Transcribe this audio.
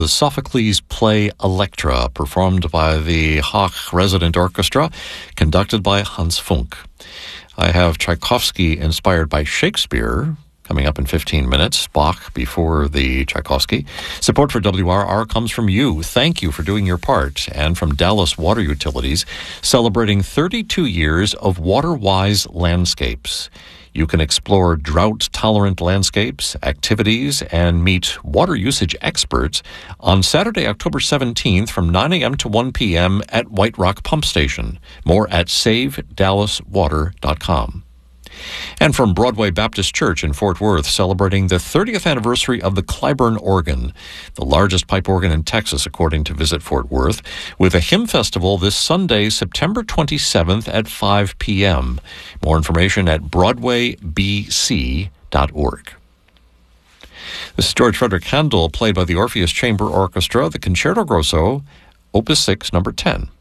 The Sophocles play Electra, performed by the Hoch Resident Orchestra, conducted by Hans Funk. I have Tchaikovsky inspired by Shakespeare, coming up in 15 minutes. Bach before the Tchaikovsky. Support for WRR comes from you. Thank you for doing your part. And from Dallas Water Utilities, celebrating 32 years of water-wise landscapes. You can explore drought-tolerant landscapes, activities, and meet water usage experts on Saturday, October 17th from 9 a.m. to 1 p.m. at White Rock Pump Station. More at SaveDallasWater.com. And from Broadway Baptist Church in Fort Worth, celebrating the 30th anniversary of the Clyburn organ, the largest pipe organ in Texas, according to Visit Fort Worth, with a hymn festival this Sunday, September 27th at 5 p.m. More information at BroadwayBC.org. This is George Frederick Handel, played by the Orpheus Chamber Orchestra, the Concerto Grosso, Opus 6, number 10.